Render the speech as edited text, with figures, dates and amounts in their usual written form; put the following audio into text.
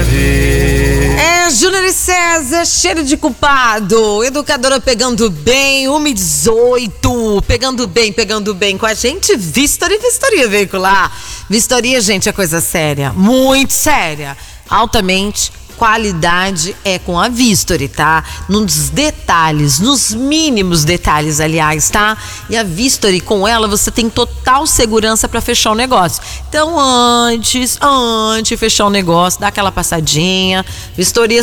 ver. É, Júnior e César, cheiro de culpado. Educadora pegando bem, 1h18. Pegando bem com a gente. Vistoria veicular. Vistoria, gente, é coisa séria. Muito séria. Altamente. Qualidade é com a Vistory, tá? Nos detalhes, nos mínimos detalhes, aliás, tá? E a Vistory, com ela, você tem total segurança para fechar o negócio. Então, antes de fechar o negócio, dá aquela passadinha. Vistoria